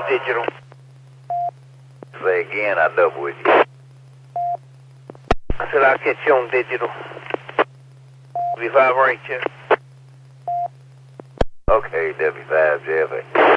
digital. Say again, I double with you. I said I'll catch you on digital. Revive right here. Okay, W5, JFA.